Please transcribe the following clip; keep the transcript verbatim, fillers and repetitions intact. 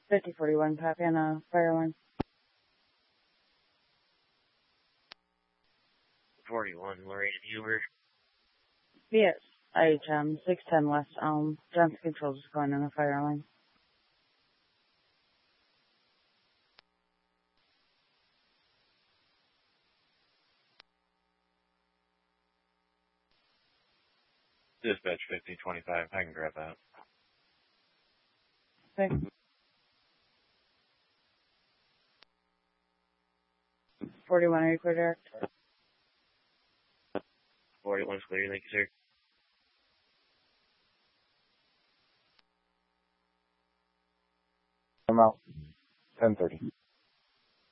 fifty forty-one, copy on a fire line. forty-one, Lorraine Huber. Yes, I H M, six ten West Elm. Johnson Controls is going on a fire line. Dispatch fifty twenty-five, I can grab that. Okay. forty-one, are you clear, Derek? forty-one's clear, thank you, sir. I'm out. ten thirty.